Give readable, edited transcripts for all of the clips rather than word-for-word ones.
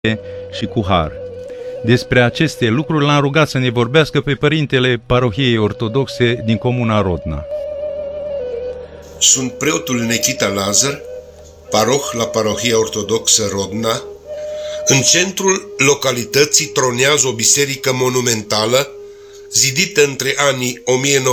și cu har. Despre aceste lucruri l-am rugat să ne vorbească pe părintele parohiei ortodoxe din comuna Rodna. Sunt preotul Nechita Lazar, paroh la parohia ortodoxă Rodna. În centrul localității tronează o biserică monumentală, zidită între anii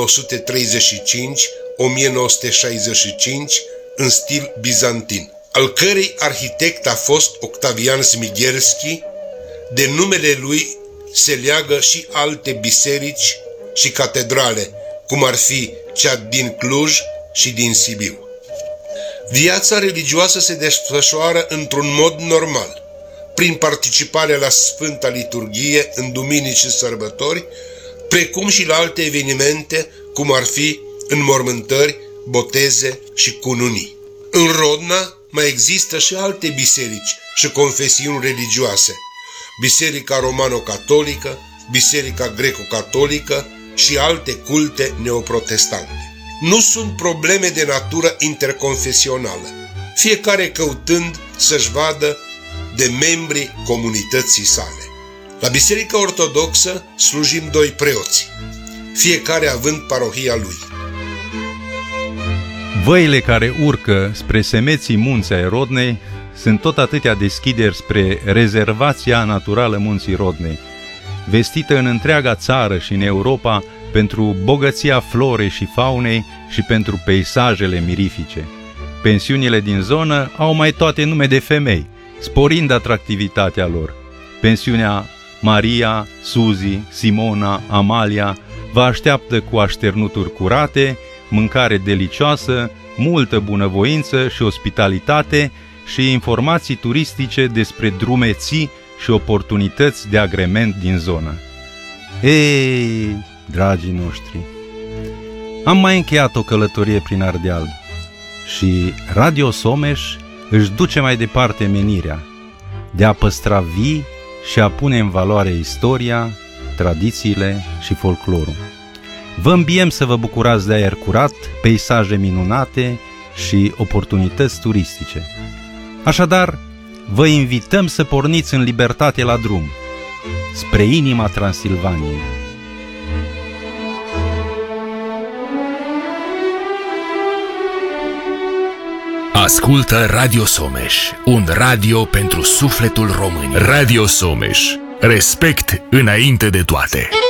1935-1965 în stil bizantin, al cărei arhitect a fost Octavian Smigherski. De numele lui se leagă și alte biserici și catedrale, cum ar fi cea din Cluj și din Sibiu. Viața religioasă se desfășoară într-un mod normal, prin participarea la Sfânta Liturghie în duminici și sărbători, precum și la alte evenimente, cum ar fi înmormântări, boteze și cununii. În Rodna mai există și alte biserici și confesiuni religioase: Biserica Romano-Catolică, Biserica Greco-Catolică și alte culte neoprotestante. Nu sunt probleme de natură interconfesională, fiecare căutând să-și vadă de membrii comunității sale. La Biserica Ortodoxă slujim 2 preoți, fiecare având parohia lui. Văile care urcă spre semeții munți ai Rodnei sunt tot atâtea deschideri spre rezervația naturală Munții Rodnei, vestită în întreaga țară și în Europa pentru bogăția florei și faunei și pentru peisajele mirifice. Pensiunile din zonă au mai toate nume de femei, sporind atractivitatea lor. Pensiunea Maria, Suzi, Simona, Amalia vă așteaptă cu așternuturi curate, mâncare delicioasă, multă bunăvoință și ospitalitate și informații turistice despre drumeții și oportunități de agrement din zonă. Ei, dragii noștri, am mai încheiat o călătorie prin Ardeal și Radio Someș își duce mai departe menirea de a păstra vii și a pune în valoare istoria, tradițiile și folclorul. Vă îmbiem să vă bucurați de aer curat, peisaje minunate și oportunități turistice. Așadar, vă invităm să porniți în libertate la drum, spre inima Transilvaniei. Ascultă Radio Someș, un radio pentru sufletul român. Radio Someș, respect înainte de toate.